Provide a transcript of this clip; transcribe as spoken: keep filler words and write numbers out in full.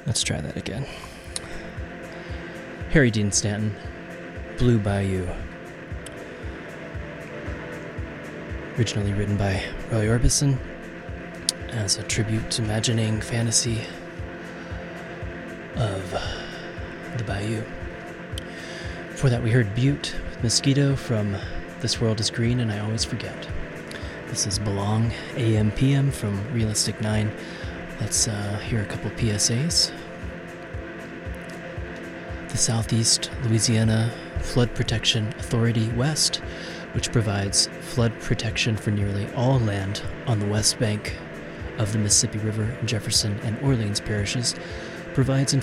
Let's try that again. Harry Dean Stanton, Blue Bayou. Originally written by Roy Orbison as a tribute to imagining fantasy of the Bayou. Before that, we heard Butte with Mosquito from This World is Green and I Always Forget. This is Belong, A M P M from Realistic nine. Let's uh, hear a couple P S As. The Southeast Louisiana Flood Protection Authority West, which provides flood protection for nearly all land on the west bank of the Mississippi River in Jefferson and Orleans parishes, provides